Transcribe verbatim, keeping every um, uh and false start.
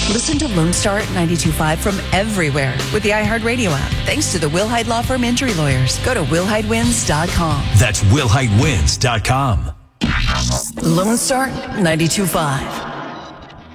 Listen to Lone Star ninety-two point five from everywhere with the iHeartRadio app. Thanks to the Wilhite Law Firm Injury Lawyers. Go to wilhite wins dot com. That's wilhite wins dot com. Lone Star ninety-two point five.